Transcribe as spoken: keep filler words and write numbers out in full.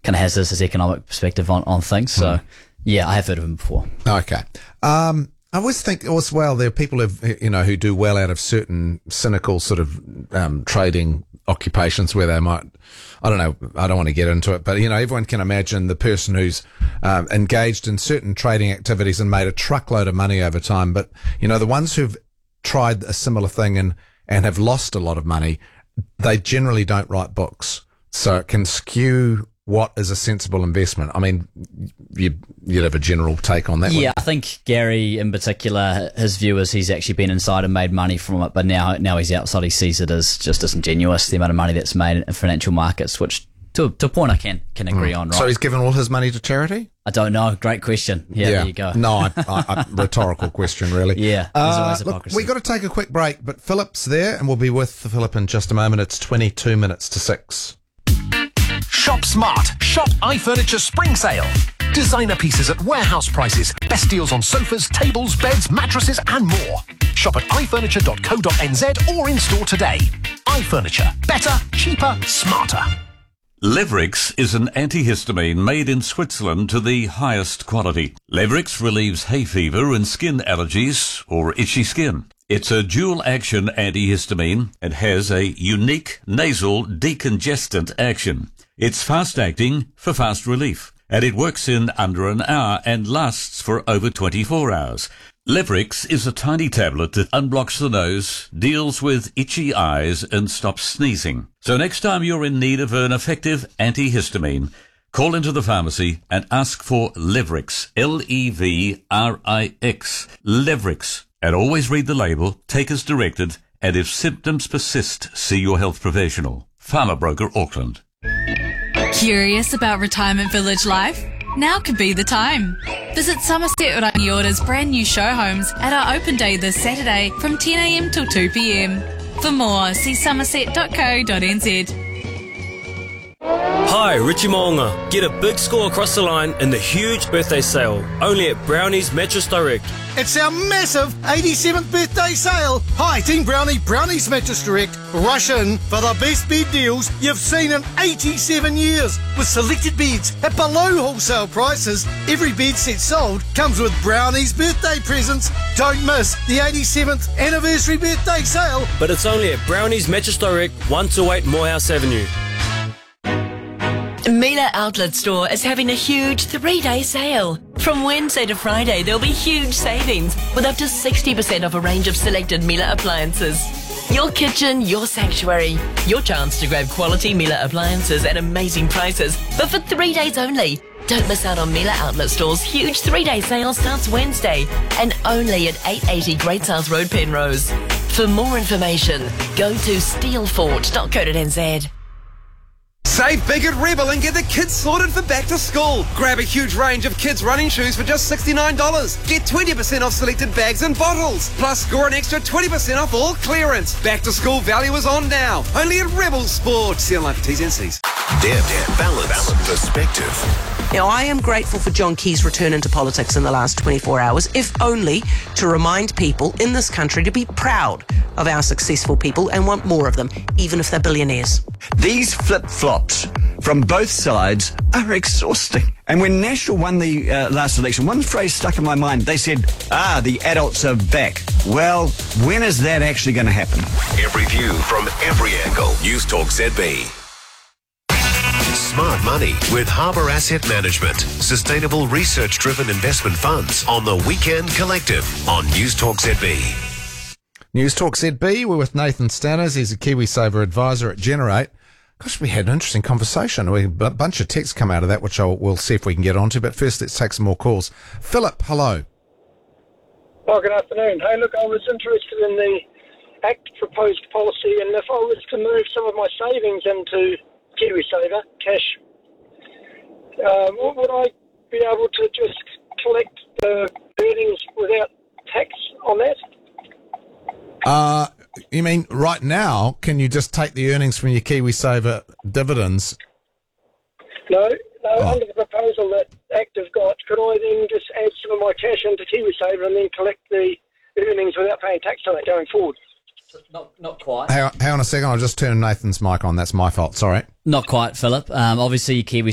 kind of has this, this economic perspective on, on things. So, mm. yeah, I have heard of him before. Okay. Um, I always think as well, there are people who, you know, who do well out of certain cynical sort of um, trading occupations where they might, I don't know, I don't want to get into it, but, you know, everyone can imagine the person who's um, engaged in certain trading activities and made a truckload of money over time. But, you know, the ones who've tried a similar thing and, and have lost a lot of money, they generally don't write books. So it can skew what is a sensible investment. I mean, you, you'd have a general take on that Yeah, one. I think Gary in particular, his view is he's actually been inside and made money from it, but now now he's outside, he sees it as just disingenuous, the amount of money that's made in financial markets, which to, to a point I can, can agree mm. on, right? So he's given all his money to charity? I don't know. Great question. Yeah, yeah. There you go. No, I, I, I, rhetorical question, really. Yeah, there's always uh, hypocrisy. Look, we've got to take a quick break, but Philip's there, and we'll be with Philip in just a moment. It's twenty-two minutes to six. Shop smart. Shop iFurniture Spring Sale. Designer pieces at warehouse prices. Best deals on sofas, tables, beds, mattresses and more. Shop at i furniture dot co dot n z or in store today. iFurniture. Better, cheaper, smarter. Levrix is an antihistamine made in Switzerland to the highest quality. Levrix relieves hay fever and skin allergies or itchy skin. It's a dual-action antihistamine and has a unique nasal decongestant action. It's fast-acting for fast relief, and it works in under an hour and lasts for over twenty-four hours. Levrix is a tiny tablet that unblocks the nose, deals with itchy eyes, and stops sneezing. So next time you're in need of an effective antihistamine, call into the pharmacy and ask for Levrix, L E V R I X, Levrix. And always read the label, take as directed, and if symptoms persist, see your health professional. Farmer Broker Auckland. Curious about retirement village life? Now could be the time. Visit Somerset Rangiора's brand new show homes at our open day this Saturday from ten a m till two p m. For more, see somerset dot co dot n z. Hi, Richie Moonga. Get a big score across the line in the huge birthday sale, only at Brownie's Mattress Direct. It's our massive eighty-seventh birthday sale. Hi, Team Brownie, Brownie's Mattress Direct. Rush in for the best bed deals you've seen in eighty-seven years. With selected beds at below wholesale prices, every bed set sold comes with Brownie's birthday presents. Don't miss the eighty-seventh anniversary birthday sale. But it's only at Brownie's Mattress Direct, one two eight Morehouse Avenue. Mila Outlet Store is having a huge three-day sale. From Wednesday to Friday, there'll be huge savings with up to sixty percent off a range of selected Mila appliances. Your kitchen, your sanctuary. Your chance to grab quality Mila appliances at amazing prices, but for three days only. Don't miss out on Mila Outlet Store's huge three-day sale starts Wednesday and only at eight eighty Great South Road, Penrose. For more information, go to steelfort dot co dot n z. Save big at Rebel and get the kids sorted for back to school. Grab a huge range of kids' running shoes for just sixty-nine dollars. Get twenty percent off selected bags and bottles. Plus, score an extra twenty percent off all clearance. Back to school value is on now. Only at Rebel Sport. See online for T's and C's. Deb, Deb, balance, balance, perspective. Now, I am grateful for John Key's return into politics in the last twenty-four hours, if only to remind people in this country to be proud of our successful people and want more of them, even if they're billionaires. These flip-flops from both sides are exhausting. And when National won the uh, last election, one phrase stuck in my mind. They said, ah, the adults are back. Well, when is that actually going to happen? Every view from every angle. News Talk Z B. Smart Money with Harbour Asset Management. Sustainable research-driven investment funds on the Weekend Collective on News Talk Z B. News Talk Z B, we're with Nathan Stanners. He's a KiwiSaver advisor at Generate. Gosh, we had an interesting conversation. We, a bunch of texts come out of that, which I'll, we'll see if we can get onto. But first, let's take some more calls. Philip, hello. Oh, good afternoon. Hey, look, I was interested in the Act proposed policy, and if I was to move some of my savings into KiwiSaver, cash, uh, would I be able to just collect the earnings without tax on that? Uh, you mean right now, can you just take the earnings from your KiwiSaver dividends? No, no, oh. under the proposal that Act have got, could I then just add some of my cash into KiwiSaver and then collect the earnings without paying tax on it going forward? Not, not quite. Hang on, hang on a second, I'll just turn Nathan's mic on. That's my fault, sorry. Not quite, Philip. Um, obviously, your Kiwi